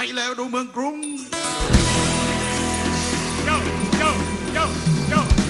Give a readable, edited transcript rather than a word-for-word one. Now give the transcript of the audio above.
แล้วดูเมืองกรุง